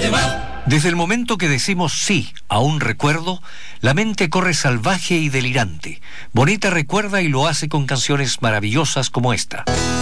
Desde el momento que decimos sí a un recuerdo, la mente corre salvaje y delirante. Bonita recuerda y lo hace con canciones maravillosas como esta.